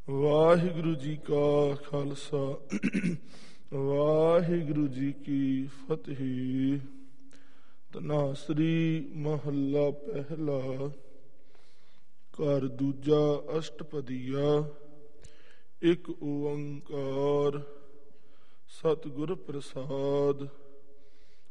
ਵਾਹਿਗੁਰੂ ਜੀ ਕਾ ਖਾਲਸਾ ਵਾਹਿਗੁਰੂ ਜੀ ਕੀ ਫਤਿਹ। ਧਨਾਸਰੀ ਮਹੱਲਾ ਪਹਿਲਾ। ਘਰ ਦੂਜਾ ਅਸ਼ਟਪਦੀਆ। ਇੱਕ ਓੰਕਾਰ ਸਤਿਗੁਰ ਪ੍ਰਸਾਦ।